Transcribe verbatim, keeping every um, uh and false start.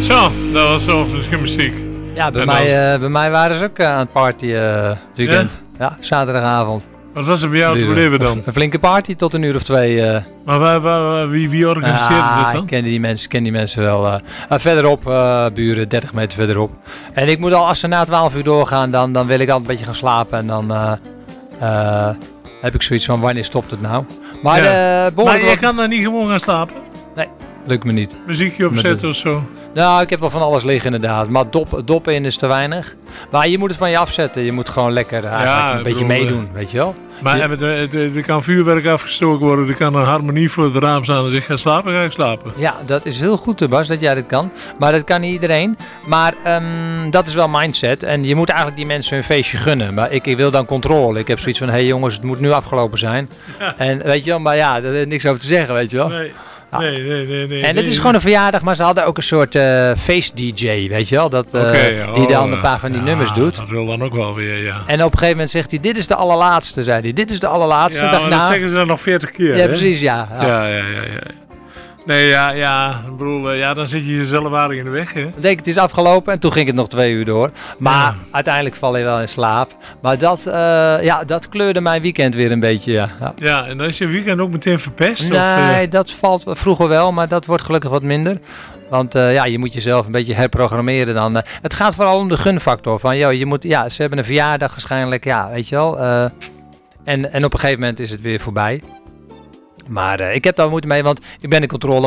Zo, dat was zo de gymnastiek. Ja, bij, En mij, als- uh, bij mij waren ze ook uh, aan het party uh, het weekend. Ja? ja, zaterdagavond. Wat was er bij jou te beleven dan? Een, een flinke party tot een uur of twee. Uh. Maar waar, waar, wie, wie organiseerde ah, dit dan? Ik ken die mensen, ken die mensen wel. Uh, uh, verderop, uh, buren, dertig meter verderop. En ik moet al, als ze na twaalf uur doorgaan, dan, dan wil ik altijd een beetje gaan slapen. En dan uh, uh, heb ik zoiets van, wanneer stopt het nou? Maar, ja. uh, maar je kan dan niet gewoon gaan slapen? Nee, lukt me niet. Muziekje opzetten of zo? Nou, ik heb wel van alles liggen inderdaad. Maar dop, dop in is te weinig. Maar je moet het van je afzetten. Je moet gewoon lekker ja, een beetje bedoel, meedoen, weet je wel. Maar je, er, er, er kan vuurwerk afgestoken worden. Er kan een harmonie voor het raam staan. Als ik ga slapen, ga ik slapen. Ja, dat is heel goed, Bas, dat jij dat kan. Maar dat kan niet iedereen. Maar um, dat is wel mindset. En je moet eigenlijk die mensen hun feestje gunnen. Maar ik, ik wil dan controle. Ik heb zoiets van, hé hey jongens, het moet nu afgelopen zijn. Ja. En weet je wel, maar ja, daar is niks over te zeggen, weet je wel. Nee. Ja. Nee, nee, nee, nee. En het nee, is nee. gewoon een verjaardag, maar ze hadden ook een soort uh, feest-D J, weet je wel? Dat, uh, okay, oh, die dan een paar van die ja, nummers doet. Dat wil dan ook wel weer, ja. En op een gegeven moment zegt hij, dit is de allerlaatste, zei hij. Dit is de allerlaatste. Ja, dacht, maar nou, dat zeggen ze dan nog veertig keer, Ja, hè? precies, ja. Ja, ja, ja, ja. ja. Nee, ja, ja, ik bedoel, ja, dan zit je jezelf aardig in de weg, hè? Ik denk, het is afgelopen en toen ging het nog twee uur door. Maar ja. uiteindelijk val je wel in slaap. Maar dat, uh, ja, dat kleurde mijn weekend weer een beetje, ja. Ja, ja en dan is je weekend ook meteen verpest? Nee, of, uh... dat valt vroeger wel, maar dat wordt gelukkig wat minder. Want uh, ja, je moet jezelf een beetje herprogrammeren dan. Uh, het gaat vooral om de gunfactor. Van, joh, je moet, ja, ze hebben een verjaardag waarschijnlijk, ja, weet je wel. Uh, en, en op een gegeven moment is het weer voorbij. Maar uh, ik heb daar moeite mee, want ik ben in controle.